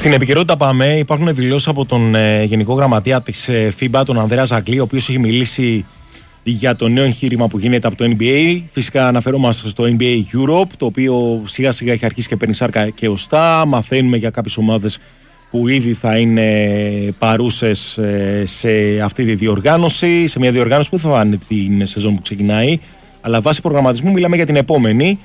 Στην επικαιρότητα πάμε. Υπάρχουν δηλώσεις από τον Γενικό Γραμματεία της FIBA, τον Ανδρέα Ζαγκλή, ο οποίος έχει μιλήσει για το νέο εγχείρημα που γίνεται από το NBA. Φυσικά αναφερόμαστε στο NBA Europe, το οποίο σιγά σιγά έχει αρχίσει και παίρνει σάρκα και οστά. Μαθαίνουμε για κάποιες ομάδες που ήδη θα είναι παρούσες σε αυτή τη διοργάνωση, σε μια διοργάνωση που θα είναι την σεζόν που ξεκινάει, αλλά βάσει προγραμματισμού μιλάμε για την επόμενη.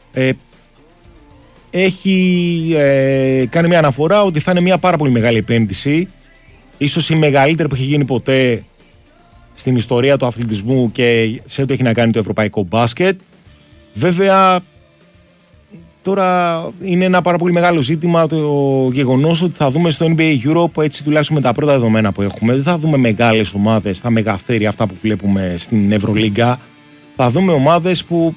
Έχει κάνει μια αναφορά ότι θα είναι μια πάρα πολύ μεγάλη επένδυση, ίσως η μεγαλύτερη που έχει γίνει ποτέ στην ιστορία του αθλητισμού και σε ό,τι έχει να κάνει το ευρωπαϊκό μπάσκετ. Βέβαια, τώρα είναι ένα πάρα πολύ μεγάλο ζήτημα το γεγονός ότι θα δούμε στο NBA Europe, έτσι τουλάχιστον με τα πρώτα δεδομένα που έχουμε, δεν θα δούμε μεγάλες ομάδες, τα μεγαθέρια αυτά που βλέπουμε στην Ευρωλίγκα. Θα δούμε ομάδες που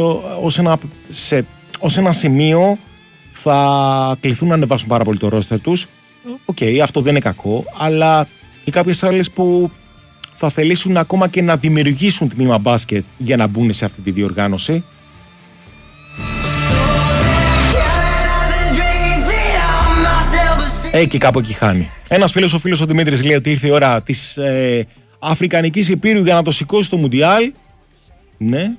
ως ένα σημείο θα κληθούν να ανεβάσουν πάρα πολύ το ρόστερ τους. Αυτό δεν είναι κακό, αλλά οι κάποιες άλλες που θα θελήσουν ακόμα και να δημιουργήσουν τμήμα μπάσκετ για να μπουν σε αυτή τη διοργάνωση. Και κάπου εκεί χάνει. Ένας φίλος, ο φίλος ο Δημήτρης, λέει ότι ήρθε η ώρα της Αφρικανικής Υπήρου για να το σηκώσει το Μουντιάλ. Ναι.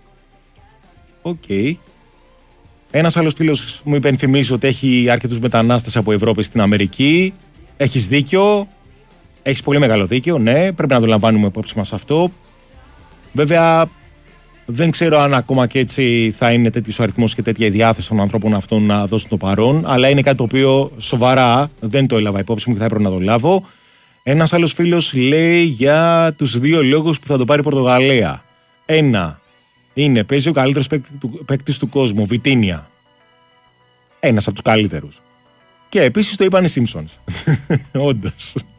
Ένας άλλος φίλος μου υπενθυμίζει ότι έχει αρκετούς μετανάστες από Ευρώπη στην Αμερική. Έχεις δίκιο. Έχεις πολύ μεγάλο δίκιο, ναι. Πρέπει να το λαμβάνουμε υπόψη μας αυτό. Βέβαια, δεν ξέρω αν ακόμα και έτσι θα είναι τέτοιος ο αριθμός και τέτοια η διάθεση των ανθρώπων αυτών να δώσουν το παρόν. Αλλά είναι κάτι το οποίο σοβαρά δεν το έλαβα υπόψη μου και θα έπρεπε να το λάβω. Ένας άλλος φίλος λέει για τους 2 λόγους που θα το πάρει η Πορτογαλία. Ένα είναι, παίζει ο καλύτερος παίκτης του κόσμου, Βιτίνια. Ένας από τους καλύτερους. Και επίσης το είπαν οι Simpsons. Όντως.